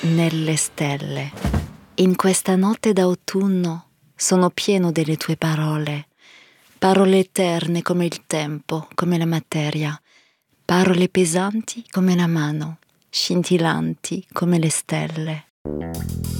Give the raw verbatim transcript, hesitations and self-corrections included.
nelle stelle. In questa notte d'autunno sono pieno delle tue parole, parole eterne come il tempo, come la materia, parole pesanti come la mano, scintillanti come le stelle.